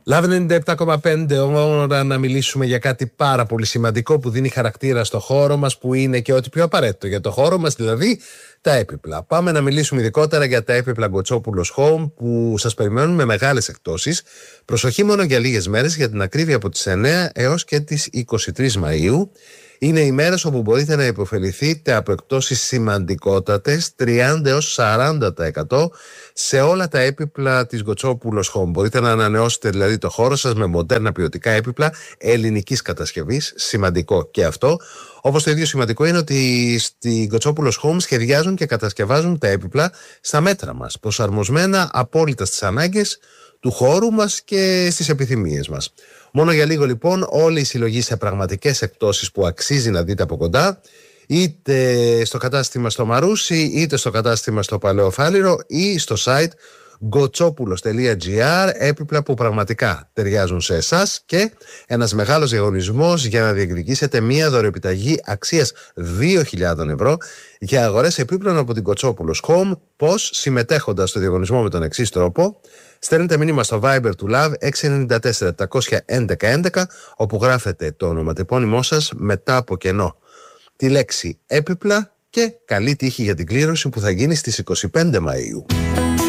Love 97,5, ώρα να μιλήσουμε για κάτι πάρα πολύ σημαντικό που δίνει χαρακτήρα στο χώρο μας, που είναι και ό,τι πιο απαραίτητο για το χώρο μας, δηλαδή τα έπιπλα. Πάμε να μιλήσουμε ειδικότερα για τα έπιπλα Γκοτσόπουλος Home, που σας περιμένουν με μεγάλες εκπτώσεις. Προσοχή, μόνο για λίγες μέρες, για την ακρίβεια από τις 9 έως και τις 23 Μαΐου. Είναι οι μέρες όπου μπορείτε να υποφεληθείτε από εκπτώσεις σημαντικότατες, 30 έως 40% σε όλα τα έπιπλα της Γκοτσόπουλος Home. Μπορείτε να ανανεώσετε δηλαδή το χώρο σας με μοντέρνα ποιοτικά έπιπλα ελληνικής κατασκευής. Σημαντικό και αυτό. Όπως το ίδιο σημαντικό είναι ότι στη Γκοτσόπουλος Home σχεδιάζουν και κατασκευάζουν τα έπιπλα στα μέτρα μας, προσαρμοσμένα απόλυτα στις ανάγκες του χώρου μας και στις επιθυμίες μας. Μόνο για λίγο λοιπόν όλη η συλλογή σε πραγματικές εκπτώσεις που αξίζει να δείτε από κοντά, είτε στο κατάστημα στο Μαρούσι, είτε στο κατάστημα στο Παλαιό Φάληρο ή στο site gotsopoulos.gr, έπιπλα που πραγματικά ταιριάζουν σε εσάς και ένας μεγάλος διαγωνισμός για να διεκδικήσετε μία δωρεοεπιταγή αξίας 2.000 ευρώ για αγορές επίπλων από την Γκοτσόπουλος Home. Πώς? Συμμετέχοντας στο διαγωνισμό με τον εξής τρόπο: στέλνετε μήνυμα στο Viber του Love 694-711-11, όπου γράφετε το ονοματεπώνυμό σας μετά από κενό τη λέξη έπιπλα και καλή τύχη για την κλήρωση που θα γίνει στις 25 Μαΐου.